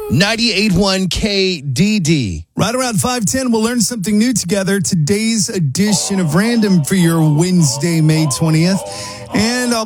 98.1 KDD. Right around 5:10, we'll learn something new together. Today's edition of Random for your Wednesday, May 20th. And I'll